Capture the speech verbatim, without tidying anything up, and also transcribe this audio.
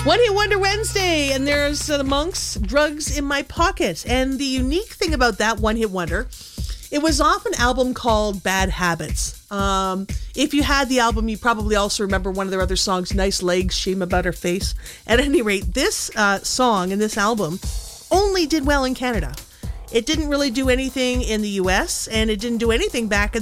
One Hit Wonder Wednesday, and there's uh, the Monks, Drugs in My Pocket. And the unique thing about that One Hit Wonder, it was off an album called Bad Habits. Um, if you had the album, you probably also remember one of their other songs, Nice Legs, Shame About Her Face. At any rate, this uh, song and this album only did well in Canada. It didn't really do anything in the U S, and it didn't do anything back in